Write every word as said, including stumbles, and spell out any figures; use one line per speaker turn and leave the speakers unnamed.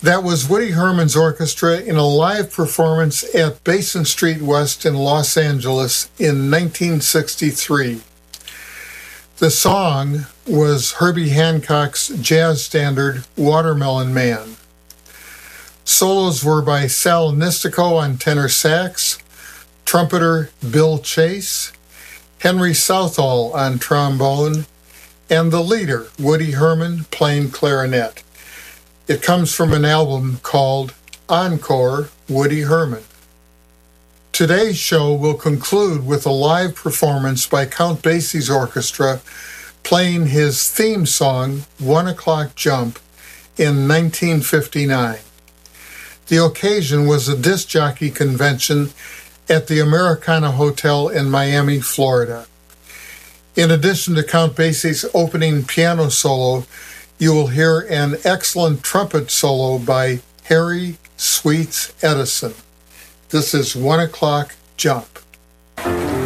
That was Woody Herman's orchestra in a live performance at Basin Street West in Los Angeles in nineteen sixty-three. The song was Herbie Hancock's jazz standard, Watermelon Man. Solos were by Sal Nistico on tenor sax, trumpeter Bill Chase, Henry Southall on trombone, and the leader, Woody Herman, playing clarinet. It comes from an album called Encore, Woody Herman. Today's show will conclude with a live performance by Count Basie's orchestra playing his theme song, One O'Clock Jump, in nineteen fifty-nine. The occasion was a disc jockey convention at the Americana Hotel in Miami, Florida. In addition to Count Basie's opening piano solo, you will hear an excellent trumpet solo by Harry Sweets Edison. This is One O'Clock Jump.